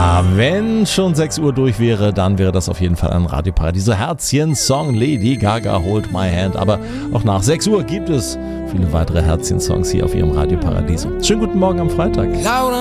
Ja, wenn schon 6 Uhr durch wäre, dann wäre das auf jeden Fall ein Radioparadiso Herzchen-Song. Lady Gaga, Hold My Hand. Aber auch nach 6 Uhr gibt es viele weitere Herzchen-Songs hier auf ihrem Radioparadiso. Schönen guten Morgen am Freitag.